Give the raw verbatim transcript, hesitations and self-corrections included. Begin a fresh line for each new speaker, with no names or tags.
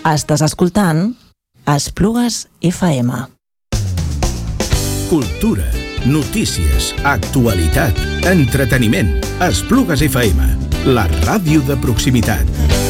Estàs escoltant Esplugues F M.
Cultura, notícies, actualitat, entreteniment. Esplugues F M, la ràdio de proximitat.